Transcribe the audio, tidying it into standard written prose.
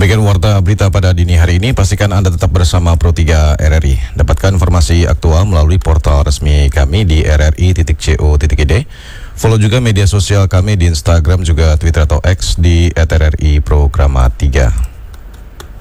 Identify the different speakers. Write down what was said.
Speaker 1: Demikian warta berita pada dini hari ini. Pastikan Anda tetap bersama Pro3 RRI. Dapatkan informasi aktual melalui portal resmi kami di rri.co.id. Follow juga media sosial kami di Instagram juga Twitter atau X di @RRI Programa 3.